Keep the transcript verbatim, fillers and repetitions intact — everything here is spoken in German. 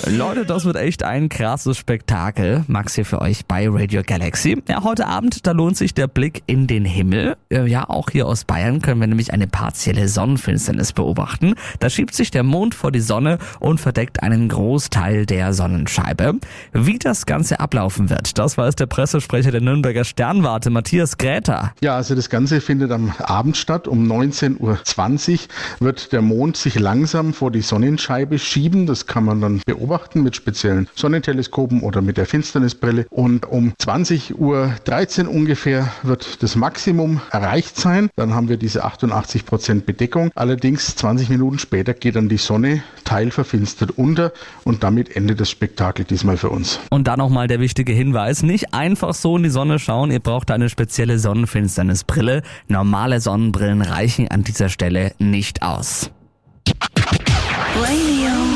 Leute, das wird echt ein krasses Spektakel. Max hier für euch bei Radio Galaxy. Ja, heute Abend, da lohnt sich der Blick in den Himmel. Ja, auch hier aus Bayern können wir nämlich eine partielle Sonnenfinsternis beobachten. Da schiebt sich der Mond vor die Sonne und verdeckt einen Großteil der Sonnenscheibe. Wie das Ganze ablaufen wird, das weiß der Pressesprecher der Nürnberger Sternwarte, Matthias Gräter. Ja, also das Ganze findet am Abend statt. Um neunzehn Uhr zwanzig wird der Mond sich langsam vor die Sonnenscheibe schieben. Das kann man dann beobachten mit speziellen Sonnenteleskopen oder mit der Finsternisbrille. Und um zwanzig Uhr dreizehn ungefähr wird das Maximum erreicht sein. Dann haben wir diese achtundachtzig Prozent Bedeckung. Allerdings zwanzig Minuten später geht dann die Sonne teilverfinstert unter und damit endet das Spektakel diesmal für uns. Und dann nochmal der wichtige Hinweis, nicht einfach so in die Sonne schauen, ihr braucht eine spezielle Sonnenfinsternisbrille. Normale Sonnenbrillen reichen an dieser Stelle nicht aus. Radio